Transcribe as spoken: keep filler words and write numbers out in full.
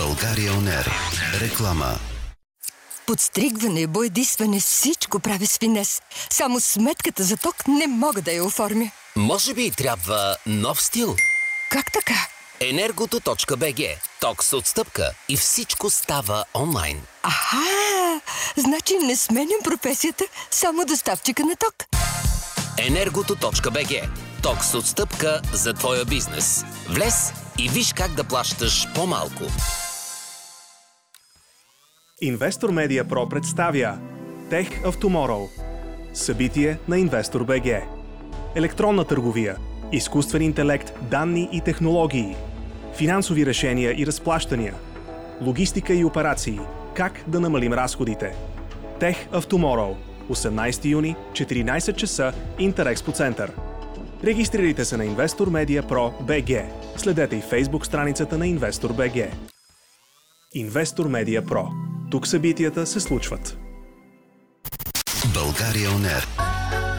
България Онер. Реклама. Подстригване, боядисване, всичко правя с финес. Само сметката за ток не мога да я оформя. Може би и трябва нов стил? Как така? Енергото точка би джи. Ток с отстъпка и всичко става онлайн. Аха! Значи не сменям професията, само доставчика на ток. Енергото точка би джи. Ток с отстъпка за твоя бизнес. Влез и виж как да плащаш по-малко. Инвестор Медиа Про представя Tech of Tomorrow. Събитие на Инвестор точка би джи. Електронна търговия, изкуствен интелект, данни и технологии, финансови решения и разплащания, логистика и операции, как да намалим разходите. Tech of Tomorrow. осемнайсети юни, четиринайсет часа, Интерекспо център. Регистрирайте се на Инвестор Медиа Про точка би джи. Следете и Фейсбук страницата на Инвестор точка би джи. Инвестор Медиа Про. Тук събитията се случват. България Онер.